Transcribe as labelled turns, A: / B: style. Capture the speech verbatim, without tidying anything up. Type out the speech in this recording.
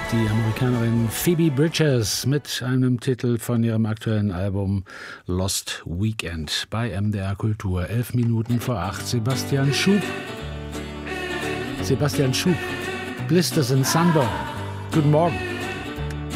A: Die Amerikanerin Phoebe Bridgers mit einem Titel von ihrem aktuellen Album Lost Weekend bei M D R Kultur. Elf Minuten vor acht. Sebastian Schub. Sebastian Schub. Blisters in Sunburn. Guten Morgen.